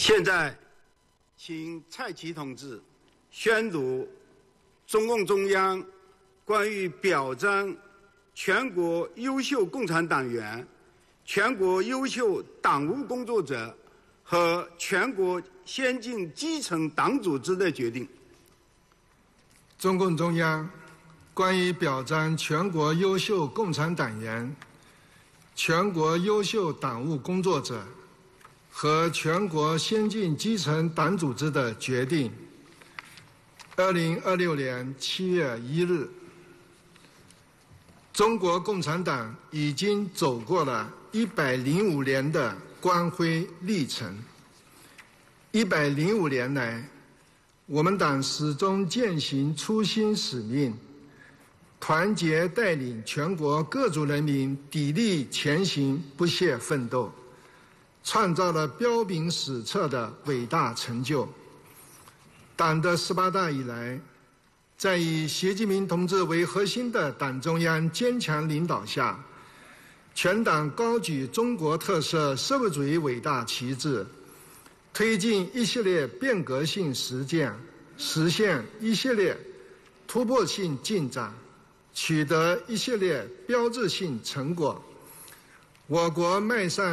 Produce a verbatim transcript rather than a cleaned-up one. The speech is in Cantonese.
现在，请蔡奇同志宣读中共中央关于表彰全国优秀共产党员、全国优秀党务工作者和全国先进基层党组织的决定。 中共中央关于表彰全国优秀共产党员、全国优秀党务工作者和全国先进基层党组织的决定。二零二六年七月一日，中国共产党已经走过了一百零五年的光辉历程。一百零五年来，我们党始终践行初心使命，团结带领全国各族人民砥砺前行，不懈奋斗，创造了彪炳史册的伟大成就。党的十八大以来，在以习近平同志为核心的党中央坚强领导下，全党高举中国特色社会主义伟大旗帜，推进一系列变革性实践，实现一系列突破性进展，取得一系列标志性成果。我国迈上